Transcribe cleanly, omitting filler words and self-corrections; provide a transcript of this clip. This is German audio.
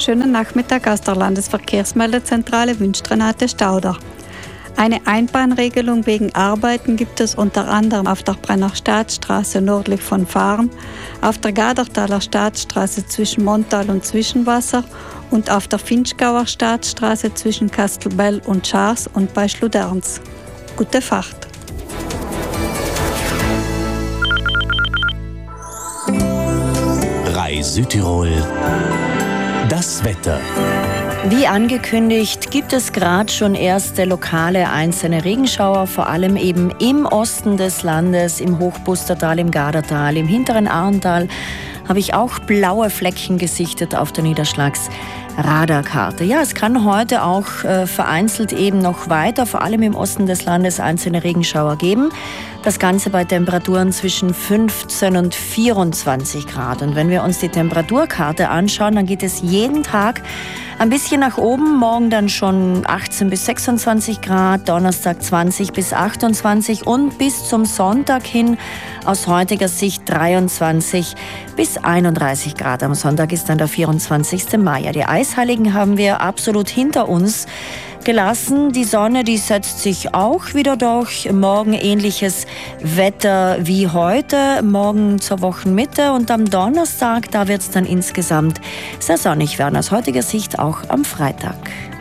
Schönen Nachmittag aus der Landesverkehrsmeldezentrale wünscht Renate Stauder. Eine Einbahnregelung wegen Arbeiten gibt es unter anderem auf der Brenner Staatsstraße nördlich von Fahren, auf der Gadertaler Staatsstraße zwischen Montal und Zwischenwasser und auf der Finchgauer Staatsstraße zwischen Kastelbell und Schaars und bei Schluderns. Gute Fahrt! Rai Südtirol. Das Wetter. Wie angekündigt, gibt es gerade schon erste lokale einzelne Regenschauer, vor allem eben im Osten des Landes, im Hochbustertal, im Gadertal, im hinteren Ahrntal habe ich auch blaue Flecken gesichtet auf der Niederschlagsradarkarte. Ja, es kann heute auch vereinzelt eben noch weiter, vor allem im Osten des Landes, einzelne Regenschauer geben. Das Ganze bei Temperaturen zwischen 15 und 24 Grad. Und wenn wir uns die Temperaturkarte anschauen, dann geht es jeden Tag ein bisschen nach oben. Morgen dann schon 18 bis 26 Grad, Donnerstag 20 bis 28 und bis zum Sonntag hin aus heutiger Sicht 23 bis 31 Grad. Am Sonntag ist dann der 24. Mai. Ja, die Eisheiligen haben wir absolut hinter uns gelassen. Die Sonne, die setzt sich auch wieder durch. Morgen ähnliches Wetter wie heute, morgen zur Wochenmitte und am Donnerstag, da wird es dann insgesamt sehr sonnig werden. Aus heutiger Sicht auch am Freitag.